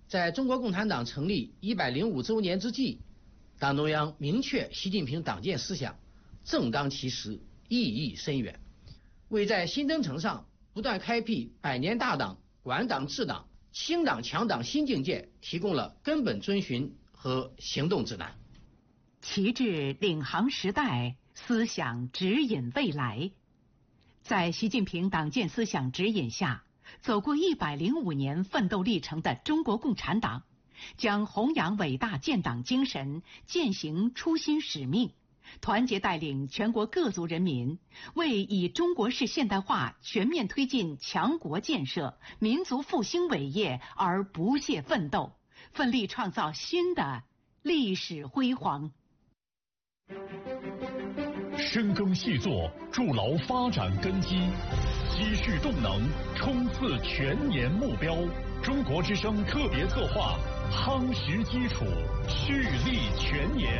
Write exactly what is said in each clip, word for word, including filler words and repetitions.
在中国共产党成立一百零五周年之际，党中央明确习近平党建思想正当其时，意义深远，为在新征程上不断开辟百年大党、管党治党、兴党强党新境界提供了根本遵循和行动指南。 旗帜领航时代，思想指引未来。在习近平党建思想指引下，走过一百零五年奋斗历程的中国共产党，将弘扬伟大建党精神，践行初心使命，团结带领全国各族人民，为以中国式现代化全面推进强国建设、民族复兴伟业而不懈奋斗，奋力创造新的历史辉煌。 深耕细作，筑牢发展根基，积蓄动能，冲刺全年目标。中国之声特别策划，夯实基础，蓄力全年。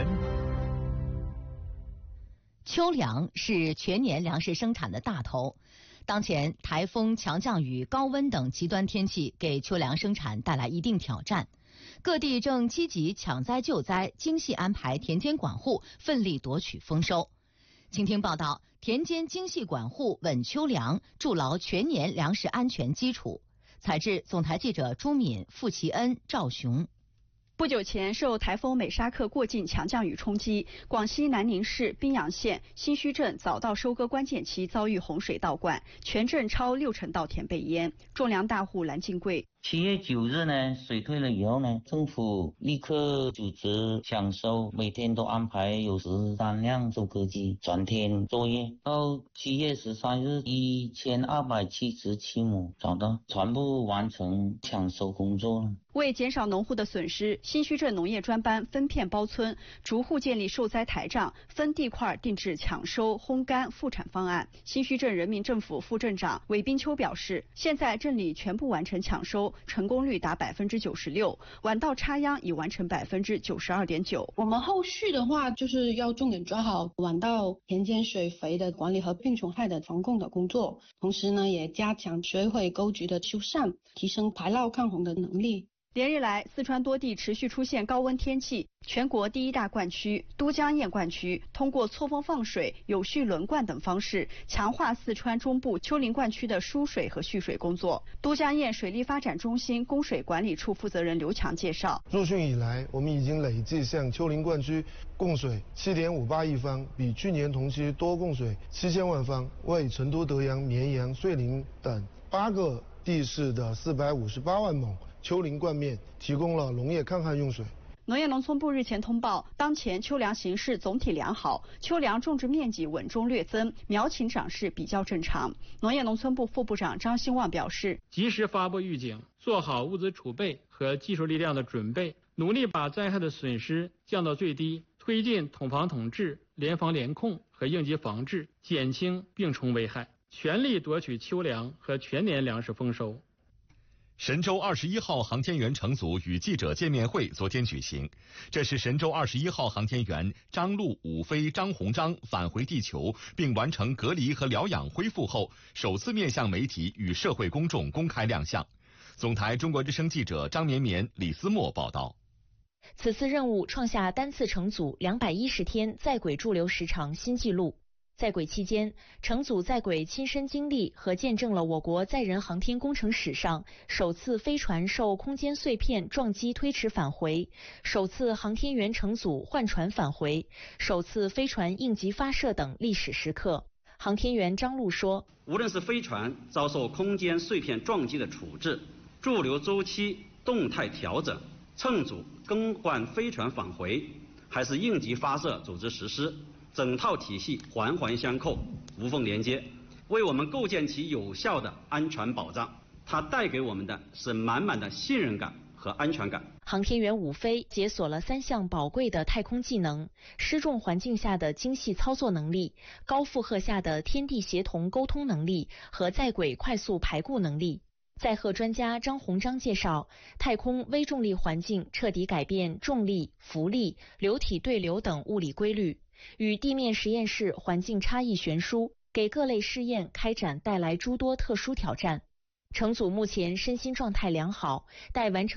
秋粮是全年粮食生产的大头。当前台风、强降雨、高温等极端天气给秋粮生产带来一定挑战，各地正积极抢灾救灾，精细安排田间管护，奋力夺取丰收。请听报道：田间精细管护稳秋粮，筑牢全年粮食安全基础。采制总台记者朱敏、付其恩、赵雄。 不久前，受台风美沙克过境强降雨冲击，广西南宁市宾阳县新圩镇早稻收割关键期遭遇洪水倒灌，全镇超六成稻田被淹，种粮大户蓝金贵。 七月九日呢，水退了以后呢，政府立刻组织抢收，每天都安排有十三辆收割机转天作业。到七月十三日，一千二百七十七亩找到，全部完成抢收工作了。 为减少农户的损失，新圩镇农业专班分片包村，逐户建立受灾台账，分地块定制抢收、烘干、复产方案。新圩镇人民政府副镇长韦冰秋表示，现在镇里全部完成抢收，成功率达百分之九十六，晚稻插秧已完成百分之九十二点九。 我们后续的话，就是要重点抓好晚稻田间水肥的管理和病虫害的防控的工作，同时呢，也加强水毁沟渠的修缮，提升排涝抗洪的能力。 连日来，四川多地持续出现高温天气，全国第一大灌区都江堰灌区通过错峰放水、有序轮灌等方式，强化四川中部丘陵灌区的输水和蓄水工作。都江堰水利发展中心供水管理处负责人刘强介绍， 入汛以来，我们已经累计向丘陵灌区供水 七点五八亿方，比去年同期多供水七千万方，为成都、德阳、绵阳、遂宁等八个地市的四百五十八万亩丘陵灌面提供了农业抗旱用水。 农业农村部日前通报，当前秋粮形势总体良好，秋粮种植面积稳中略增，苗情长势比较正常。农业农村部副部长张兴旺表示， 及时发布预警，做好物资储备和技术力量的准备，努力把灾害的损失降到最低，推进统防统治、联防联控和应急防治，减轻病虫危害，全力夺取秋粮和全年粮食丰收。 神舟二十一号航天员乘组与记者见面会昨天举行，这是神舟二十一号航天员张陆、武飞、张鸿章返回地球并完成隔离和疗养恢复后，首次面向媒体与社会公众公开亮相。总台中国之声记者张绵绵、李思墨报道。 此次任务创下单次乘组两百一十天在轨驻留时长新纪录。在轨期间，乘组在轨亲身经历和见证了我国载人航天工程史上首次飞船受空间碎片撞击推迟返回，首次航天员乘组换船返回，首次飞船应急发射等历史时刻。航天员张陆说， 无论是飞船遭受空间碎片撞击的处置，驻留周期动态调整，乘组更换飞船返回，还是应急发射组织实施，整套体系环环相扣，无缝连接，为我们构建起有效的安全保障。它带给我们的是满满的信任感和安全感。 航天员武飞解锁了三项宝贵的太空技能：失重环境下的精细操作能力、高负荷下的天地协同沟通能力和在轨快速排固能力。载荷专家张鸿章介绍，太空微重力环境彻底改变重力、浮力、流体对流等物理规律，与地面实验室环境差异悬殊，给各类试验开展带来诸多特殊挑战。乘组目前身心状态良好，待完成